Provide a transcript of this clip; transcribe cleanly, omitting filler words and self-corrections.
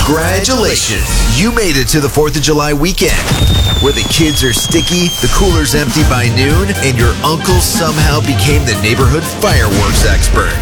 Congratulations! You made it to the 4th of July weekend, where the kids are sticky, the cooler's empty by noon, and your uncle somehow became the neighborhood fireworks expert.